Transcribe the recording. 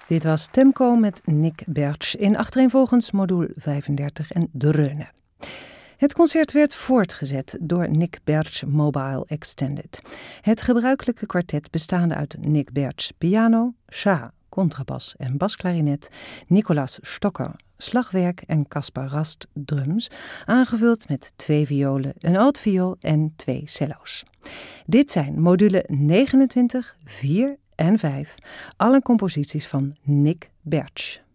Dit was Temco met Nick Bertsch in achtereenvolgens module 35 en Dröhne. Het concert werd voortgezet door Nick Bertsch Mobile Extended. Het gebruikelijke kwartet bestaande uit Nick Bertsch piano, Shah contrabas en basklarinet, Nicolas Stocker slagwerk en Caspar Rast drums, aangevuld met 2 violen, een altviool en 2 cello's. Dit zijn module 29, 4 en 5, alle composities van Nick Bertsch.